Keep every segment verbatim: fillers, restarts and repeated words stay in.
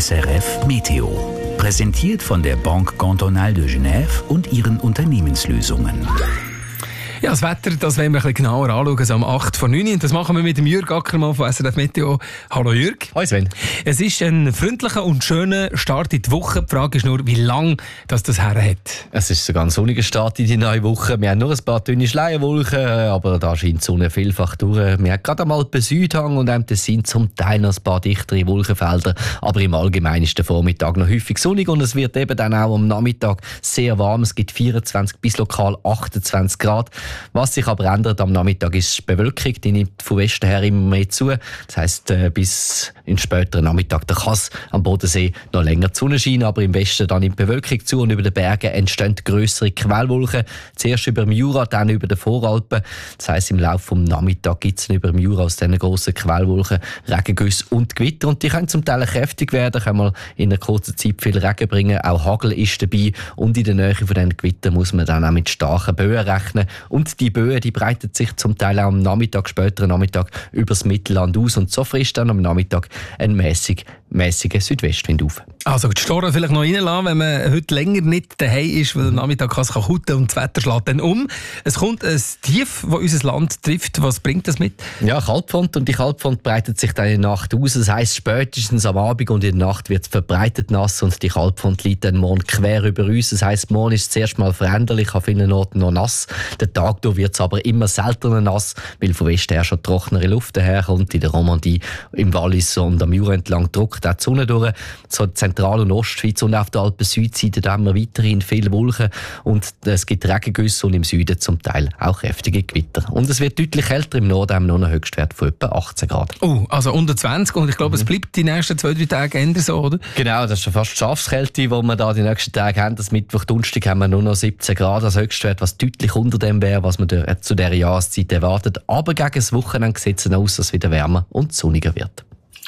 S R F Meteo. Präsentiert von der Banque Cantonale de Genève und ihren Unternehmenslösungen. Ja, das Wetter, das wollen wir ein bisschen genauer anschauen, so um acht vor neun. Und das machen wir mit dem Jürg Ackermann von S R F Meteo. Hallo Jürg. Hallo Sven. Es ist ein freundlicher und schöner Start in die Woche. Die Frage ist nur, wie lange das das her hat. Es ist sogar ein sonniger Start in die neue Woche. Wir haben nur ein paar dünne Schleierwolken, aber da scheint die Sonne vielfach durch. Wir haben gerade einmal den Südhang und haben sind zum Teil noch ein paar dichtere Wolkenfelder. Aber im Allgemeinen ist der Vormittag noch häufig sonnig und es wird eben dann auch am Nachmittag sehr warm. Es gibt vierundzwanzig bis lokal achtundzwanzig Grad. Was sich aber ändert am Nachmittag ist die Bewölkung, die nimmt von Westen her immer mehr zu. Das heisst, bis in den späteren Nachmittag da kann es am Bodensee noch länger die Sonne scheinen, aber im Westen dann nimmt die Bewölkung zu und über den Bergen entstehen grössere Quellwolken. Zuerst über dem Jura, dann über den Voralpen. Das heisst, im Laufe des Nachmittags gibt es über dem Jura aus diesen grossen Quellwolken Regengüsse und Gewitter. Und die können zum Teil kräftig werden, können mal in einer kurzen Zeit viel Regen bringen. Auch Hagel ist dabei und in der Nähe von diesen Gewittern muss man dann auch mit starken Böen rechnen. Und die Böen, die breiten sich zum Teil auch am Nachmittag, späteren Nachmittag, über das Mittelland aus. Und so frisst dann am Nachmittag ein mäßig, mäßiger Südwestwind auf. Also die Storen vielleicht noch reinlassen, wenn man heute länger nicht daheim ist, weil am Nachmittag kann es hutten und das Wetter schlägt dann um. Es kommt ein Tief, das unser Land trifft. Was bringt das mit? Ja, Kaltfront. Und die Kaltfront breitet sich dann in der Nacht aus. Das heisst, spätestens am Abend und in der Nacht wird es verbreitet nass und die Kaltfront liegt dann morgen quer über uns. Das heisst, morgen ist es zuerst mal veränderlich, an vielen Orten noch nass. Der Tag durch wird es aber immer seltener nass, weil von Westen her schon trockenere Luft daherkommt. In der Romandie, im Wallis und am Jura entlang drückt auch die Sonne durch. So Zentral- und Ostschweiz und auf der Alpen-Südseite da haben wir weiterhin viele Wolken und es gibt Regengüsse und im Süden zum Teil auch kräftige Gewitter. Und es wird deutlich kälter. Im Norden haben wir noch einen Höchstwert von etwa achtzehn Grad. Oh, also unter zwanzig und ich glaube, mhm. es bleibt die nächsten zwei, drei Tage ändern so, oder? Genau, das ist schon fast Schafskälte, die wir da die nächsten Tage haben. Das Mittwoch, Donnerstag haben wir nur noch siebzehn Grad als Höchstwert, was deutlich unter dem wäre, was man zu dieser Jahreszeit erwartet. Aber gegen das Wochenende sieht es aus, dass es wieder wärmer und sonniger wird.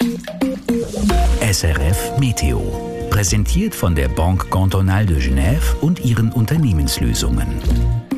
S R F Meteo. Präsentiert von der Banque Cantonale de Genève und ihren Unternehmenslösungen.